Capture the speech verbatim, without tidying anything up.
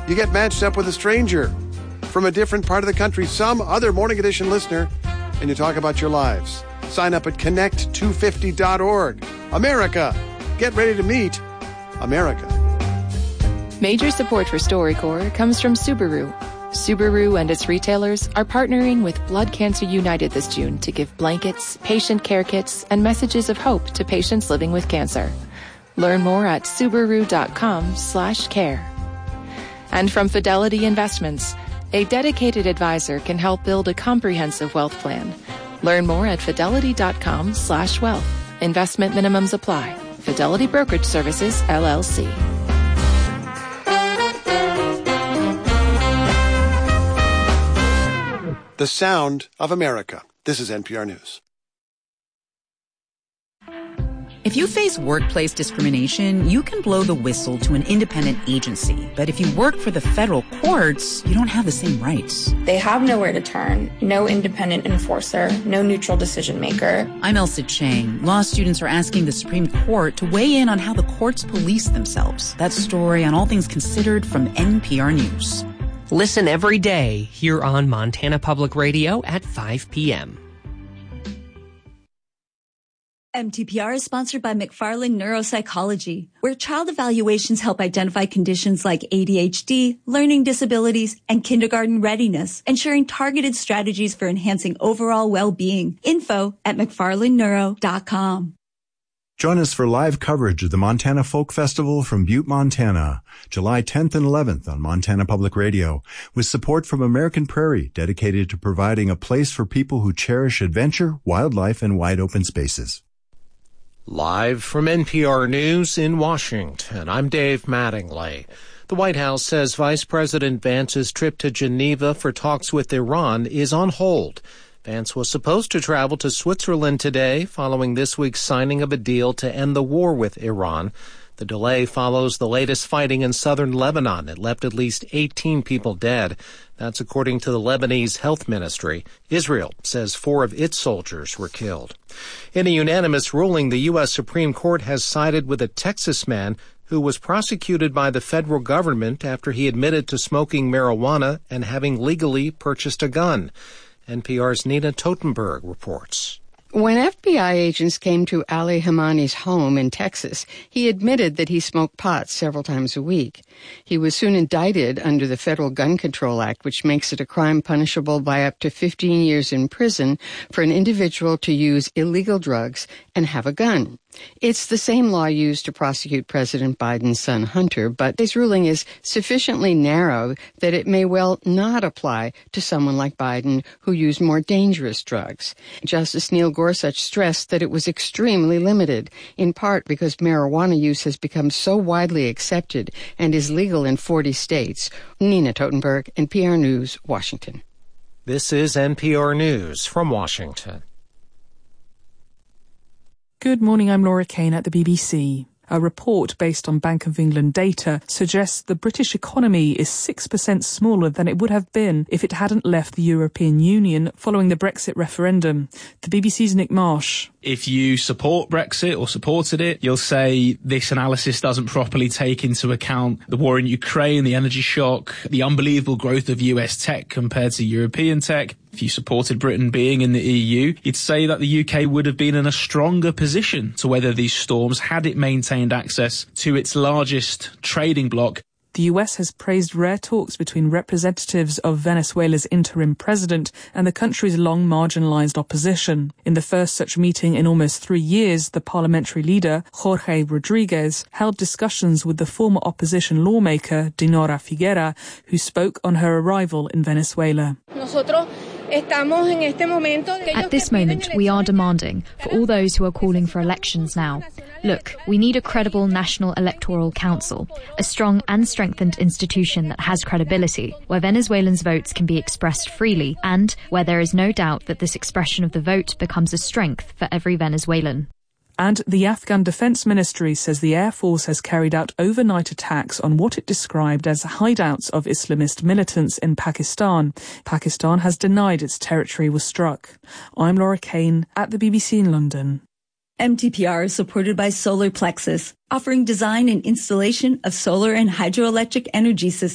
You get matched up with a stranger from a different part of the country, some other Morning Edition listener, and you talk about your lives. Sign up at connect two fifty dot org. America, get ready to meet America. Major support for StoryCorps comes from Subaru. Subaru and its retailers are partnering with Blood Cancer United this June to give blankets, patient care kits, and messages of hope to patients living with cancer. Learn more at Subaru.com slash care. And from Fidelity Investments, a dedicated advisor can help build a comprehensive wealth plan. Learn more at Fidelity.com slash wealth. Investment minimums apply. Fidelity Brokerage Services, L L C. The sound of America. This is N P R News. If you face workplace discrimination, you can blow the whistle to an independent agency. But if you work for the federal courts, you don't have the same rights. They have nowhere to turn, no independent enforcer, no neutral decision maker. I'm Elsa Chang. Law students are asking the Supreme Court to weigh in on how the courts police themselves. That story on All Things Considered from N P R News. Listen every day here on Montana Public Radio at five p.m. M T P R is sponsored by McFarland Neuropsychology, where child evaluations help identify conditions like A D H D, learning disabilities, and kindergarten readiness, ensuring targeted strategies for enhancing overall well-being. Info at mcfarland neuro dot com. Join us for live coverage of the Montana Folk Festival from Butte, Montana, July tenth and eleventh on Montana Public Radio, with support from American Prairie, dedicated to providing a place for people who cherish adventure, wildlife, and wide open spaces. Live from N P R News in Washington, I'm Dave Mattingly. The White House says Vice President Vance's trip to Geneva for talks with Iran is on hold. Vance was supposed to travel to Switzerland today following this week's signing of a deal to end the war with Iran. The delay follows the latest fighting in southern Lebanon. It left at least eighteen people dead. That's according to the Lebanese Health Ministry. Israel says four of its soldiers were killed. In a unanimous ruling, the U S Supreme Court has sided with a Texas man who was prosecuted by the federal government after he admitted to smoking marijuana and having legally purchased a gun. N P R's Nina Totenberg reports. When F B I agents came to Ali Hamani's home in Texas, he admitted that he smoked pot several times a week. He was soon indicted under the Federal Gun Control Act, which makes it a crime punishable by up to fifteen years in prison for an individual to use illegal drugs and have a gun. It's the same law used to prosecute President Biden's son Hunter, but his ruling is sufficiently narrow that it may well not apply to someone like Biden who used more dangerous drugs. Justice Neil Gorsuch stressed that it was extremely limited, in part because marijuana use has become so widely accepted and is legal in forty states. Nina Totenberg, N P R News, Washington. This is N P R News from Washington. Good morning, I'm Laura Kane at the B B C. A report based on Bank of England data suggests the British economy is six percent smaller than it would have been if it hadn't left the European Union following the Brexit referendum. The B B C's Nick Marsh. If you support Brexit or supported it, you'll say this analysis doesn't properly take into account the war in Ukraine, the energy shock, the unbelievable growth of U S tech compared to European tech. If you supported Britain being in the E U, you'd say that the U K would have been in a stronger position to weather these storms had it maintained access to its largest trading bloc. The U S has praised rare talks between representatives of Venezuela's interim president and the country's long marginalized opposition. In the first such meeting in almost three years, the parliamentary leader, Jorge Rodriguez, held discussions with the former opposition lawmaker, Dinora Figuera, who spoke on her arrival in Venezuela. At this moment, we are demanding for all those who are calling for elections now. Look, we need a credible National Electoral Council, a strong and strengthened institution that has credibility, where Venezuelans' votes can be expressed freely and where there is no doubt that this expression of the vote becomes a strength for every Venezuelan. And the Afghan Defense Ministry says the Air Force has carried out overnight attacks on what it described as hideouts of Islamist militants in Pakistan. Pakistan has denied its territory was struck. I'm Laura Kane at the B B C in London. M T P R is supported by Solar Plexus, offering design and installation of solar and hydroelectric energy systems.